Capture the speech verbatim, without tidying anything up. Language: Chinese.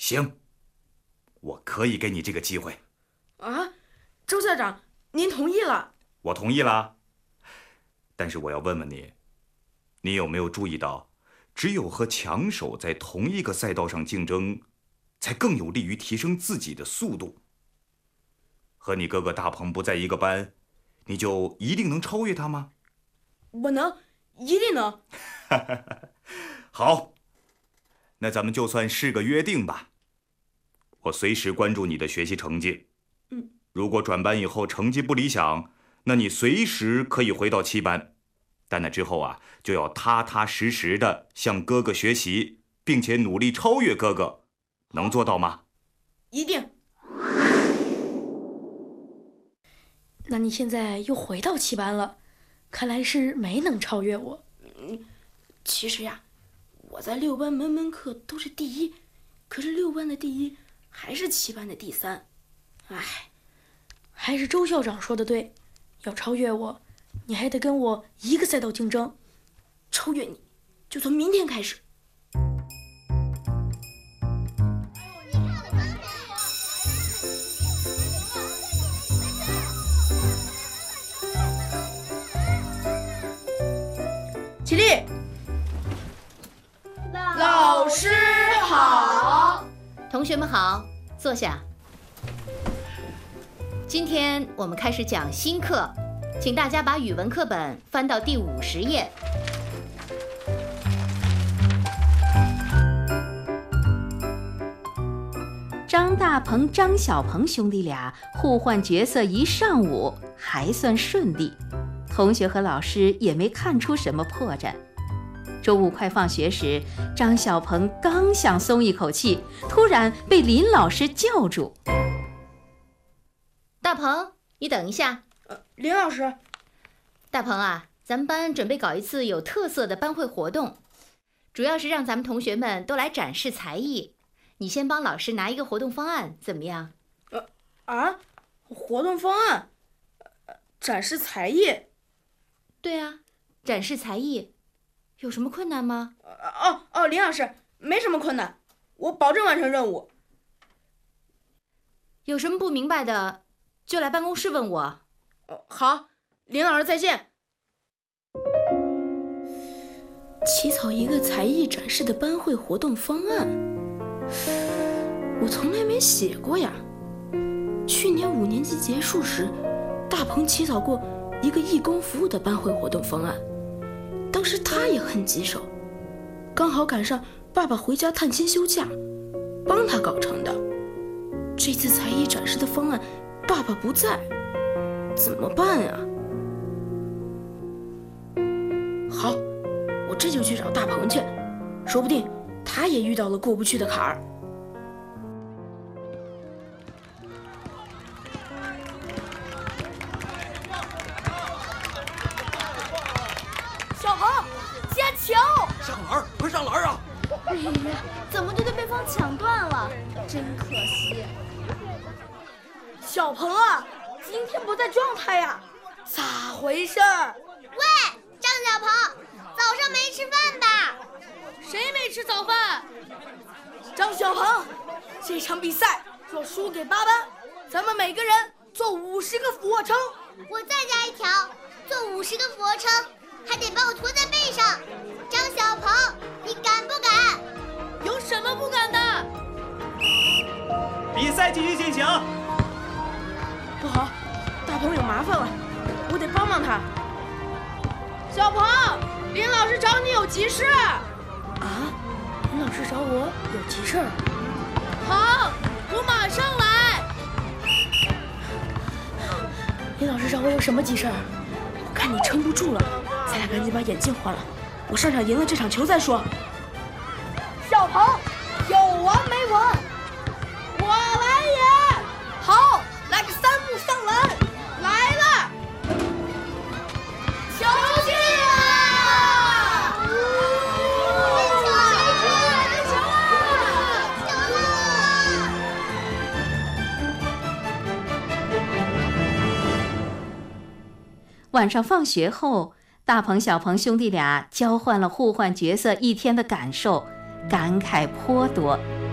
行，我可以给你这个机会。 啊，周校长，您同意了？ 我同意了。但是我要问问你，你有没有注意到，只有和强手在同一个赛道上竞争，才更有利于提升自己的速度。和你哥哥大鹏不在一个班，你就一定能超越他吗？ 我能，一定能。 好，那咱们就算是个约定吧。我随时关注你的学习成绩。 嗯， 如果转班以后成绩不理想，那你随时可以回到七班。但那之后啊，就要踏踏实实的向哥哥学习，并且努力超越哥哥，能做到吗？ 一定。 那你现在又回到七班了，看来是没能超越我。 嗯，其实呀，我在六班门门课都是第一，可是六班的第一还是七班的第三。唉， 还是周校长说的对，要超越我，你还得跟我一个赛道竞争。 超越你，就从明天开始。起立！老师好。 同学们好，坐下。今天我们开始讲新课，请大家把语文课本翻到第五十页。 张大鹏、张小鹏兄弟俩互换角色一上午，还算顺利，同学和老师也没看出什么破绽。中午快放学时，张小鹏刚想松一口气，突然被林老师叫住：“ 大鹏，你等一下。” 呃，林老师。 大鹏啊，咱们班准备搞一次有特色的班会活动，主要是让咱们同学们都来展示才艺。你先帮老师拿一个活动方案，怎么样？ 呃啊，活动方案，呃、展示才艺。 对啊，展示才艺，有什么困难吗？ 哦哦，林老师，没什么困难，我保证完成任务。 有什么不明白的，就来办公室问我。 哦，好，林老师再见。起草一个才艺展示的班会活动方案。我从来没写过呀。去年五年级结束时，大鹏起草过一个义工服务的班会活动方案，当时他也很棘手，刚好赶上爸爸回家探亲休假，帮他搞成的。这次才艺展示的方案，爸爸不在，怎么办呀？好，我这就去找大鹏去，说不定他也遇到了过不去的坎儿。 小鹏，加球！ 上篮，快上篮啊！ 哎呀，怎么就被对方抢断了？真可惜。 小鹏啊，今天不在状态呀，咋回事儿？ 喂，张小鹏，早上没吃饭吧？ 谁没吃早饭？ 张小鹏，这场比赛若输给八班，咱们每个人做五十个俯卧撑。 我再加一条，做五十个俯卧撑，还得把我驮在背上。张小鹏，你敢不敢？ 有什么不敢的？ 比赛继续进行。 不好，大鹏有麻烦了，我得帮帮他。小鹏，林老师找你有急事。啊，林老师找我有急事。 好，我马上来。 林老师找我有什么急事儿？我看你撑不住了，咱俩赶紧把眼镜换了，我上场赢了这场球再说。小鹏，有完没完？我来也！好，来个三步上篮，来了！球进了！ 进球了！进球了！球了！ 晚上放学后，大鹏、小鹏兄弟俩交换了互换角色一天的感受，感慨颇多。